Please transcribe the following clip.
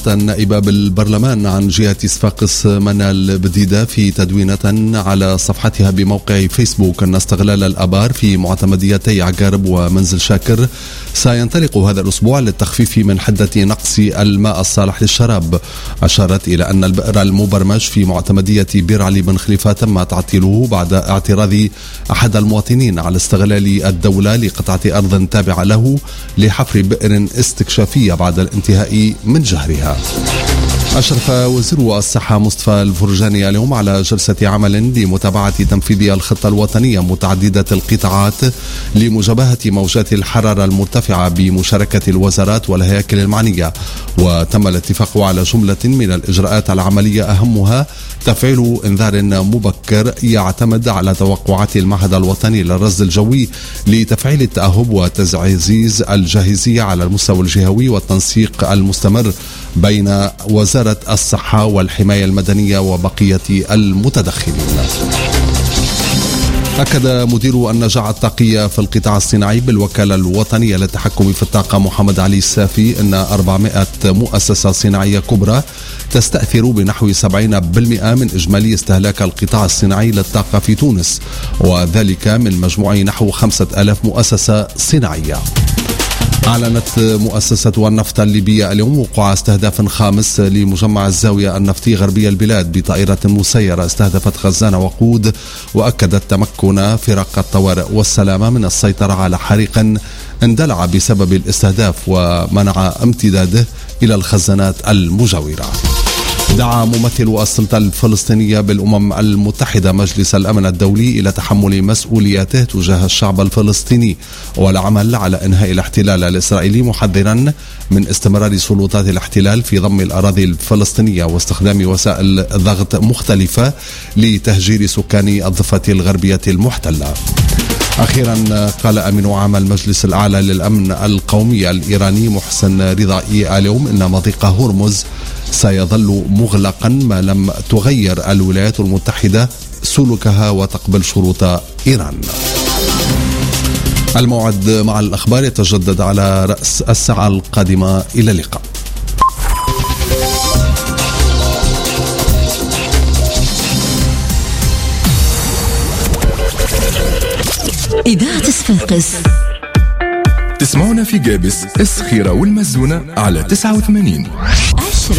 أعلنت النائبة بالبرلمان عن جهة صفاقس منال بديدة في تدوينة على صفحتها بموقع فيسبوك أن استغلال الآبار في معتمديتي عقارب ومنزل شاكر سينطلق هذا الأسبوع للتخفيف من حدة نقص الماء الصالح للشراب. أشارت إلى أن البئر المبرمج في معتمدية بير علي بن خليفة تم تعطيله بعد اعتراض أحد المواطنين على استغلال الدولة لقطعة أرض تابعة له لحفر بئر استكشافية بعد الانتهاء من جهرها. أشرف وزير الصحة مصطفى الفرجاني اليوم على جلسة عمل لمتابعة تنفيذ الخطة الوطنية متعددة القطاعات لمجابهة موجات الحرارة المرتفعة بمشاركة الوزارات والهياكل المعنية، وتم الاتفاق على جملة من الإجراءات العملية أهمها تفعيل إنذار مبكر يعتمد على توقعات المعهد الوطني للرصد الجوي لتفعيل التأهب وتعزيز الجاهزية على المستوى الجهوي والتنسيق المستمر بين وزارة الصحة والحماية المدنية وبقية المتدخلين. أكد مدير النجاعة الطاقية في القطاع الصناعي بالوكالة الوطنية للتحكم في الطاقة محمد علي السافي أن 400 مؤسسة صناعية كبرى تستأثر بنحو 70% من إجمالي استهلاك القطاع الصناعي للطاقة في تونس، وذلك من مجموع نحو 5000 مؤسسة صناعية. أعلنت مؤسسة النفط الليبية اليوم وقوع استهداف خامس لمجمع الزاوية النفطي غربي البلاد بطائرة مسيرة استهدفت خزان وقود، وأكدت تمكن فرق الطوارئ والسلامة من السيطرة على حريق اندلع بسبب الاستهداف ومنع امتداده إلى الخزانات المجاورة. دعا ممثل السلطة الفلسطينية بالأمم المتحدة مجلس الأمن الدولي إلى تحمل مسؤولياته تجاه الشعب الفلسطيني والعمل على إنهاء الاحتلال الإسرائيلي، محذرا من استمرار سلطات الاحتلال في ضم الأراضي الفلسطينية واستخدام وسائل ضغط مختلفة لتهجير سكان الضفة الغربية المحتلة. أخيرا قال أمين عام المجلس الأعلى للأمن القومي الإيراني محسن رضائي اليوم إن مضيق هرمز سيظل مغلقا ما لم تغير الولايات المتحدة سلوكها وتقبل شروط إيران. الموعد مع الأخبار يتجدد على رأس الساعة القادمة. إلى اللقاء. إذاعة صفاقس تسمعونا في جابس، الصخيرة والمزونة على 89.